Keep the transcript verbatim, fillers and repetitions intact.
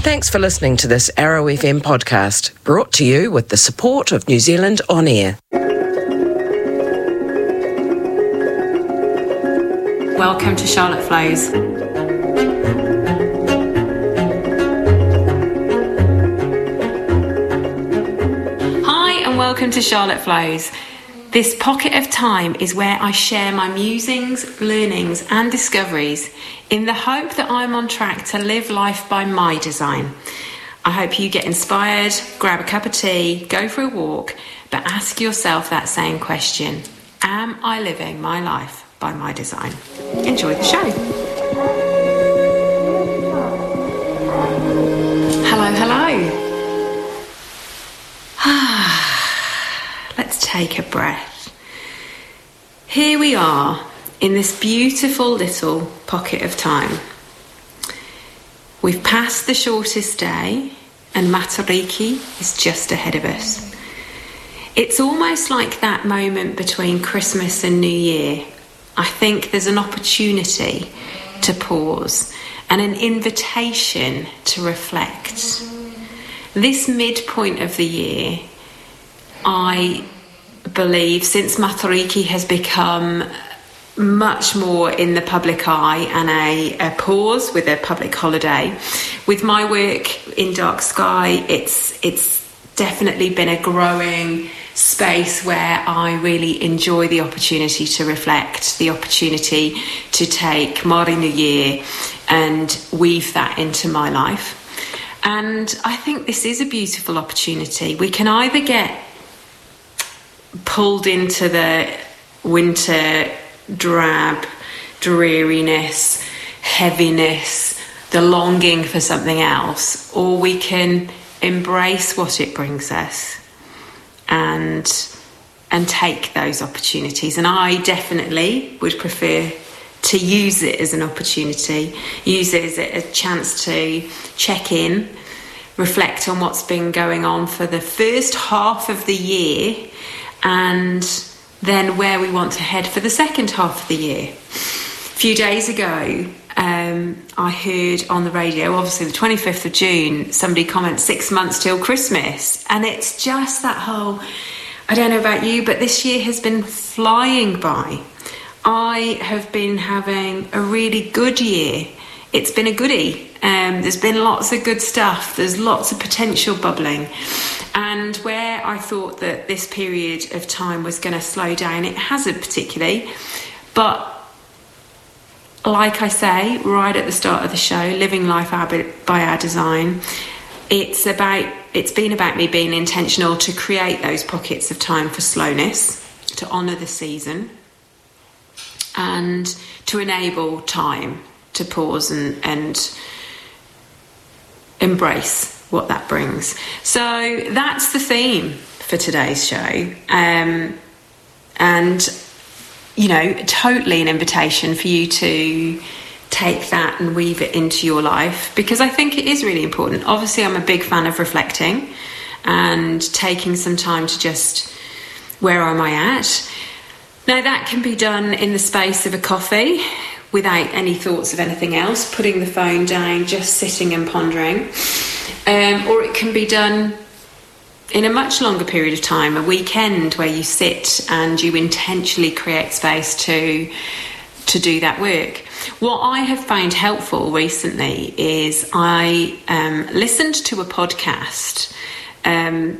Thanks for listening to this Arrow F M podcast, brought to you with the support of New Zealand On Air. Welcome to Charlotte Flows. Hi and welcome to Charlotte Flows. This pocket of time is where I share my musings, learnings and discoveries in the hope that I'm on track to live life by my design. I hope you get inspired, grab a cup of tea, go for a walk, but ask yourself that same question: am I living my life by my design? Enjoy the show. Hello, hello. Let's take a breath. Here we are in this beautiful little pocket of time. We've passed the shortest day and Matariki is just ahead of us. It's almost like that moment between Christmas and New Year. I think there's an opportunity to pause and an invitation to reflect. This midpoint of the year, I believe, since Matariki has become much more in the public eye and a, a pause with a public holiday, with my work in Dark Sky, it's it's definitely been a growing space where I really enjoy the opportunity to reflect, the opportunity to take Māori New Year and weave that into my life. And I think this is a beautiful opportunity. We can either get pulled into the winter drab dreariness, heaviness, the longing for something else, or we can embrace what it brings us and and take those opportunities. And I definitely would prefer to use it as an opportunity, use it as a, a chance to check in, reflect on what's been going on for the first half of the year, and then where we want to head for the second half of the year. A few days ago, um, I heard on the radio, obviously the twenty-fifth of June, somebody comment six months till Christmas. And it's just that whole, I don't know about you, but this year has been flying by. I have been having a really good year. It's been a goodie. Um, there's been lots of good stuff. There's lots of potential bubbling. And where I thought that this period of time was going to slow down, it hasn't particularly. But like I say, right at the start of the show, living life by our design, it's about, it's been about me being intentional to create those pockets of time for slowness, to honour the season, and to enable time to pause and, and embrace what that brings. So that's the theme for today's show. Um, and, you know, totally an invitation for you to take that and weave it into your life, because I think it is really important. Obviously, I'm a big fan of reflecting and taking some time to just, where am I at? Now, that can be done in the space of a coffee without any thoughts of anything else, putting the phone down, just sitting and pondering. Um, or it can be done in a much longer period of time, a weekend where you sit and you intentionally create space to to do that work. What I have found helpful recently is I um, listened to a podcast um,